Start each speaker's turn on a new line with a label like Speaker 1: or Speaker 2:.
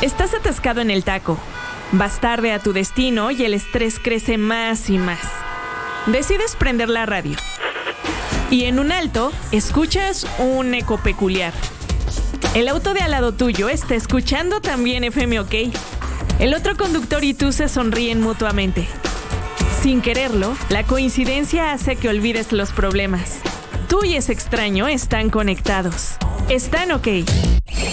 Speaker 1: Estás atascado en el taco. Vas tarde a tu destino y el estrés crece más y más. Decides prender la radio. Y en un alto, escuchas un eco peculiar. El auto de al lado tuyo está escuchando también FM OK. El otro conductor y tú se sonríen mutuamente. Sin quererlo, la coincidencia hace que olvides los problemas. Tú y ese extraño están conectados. Están OK.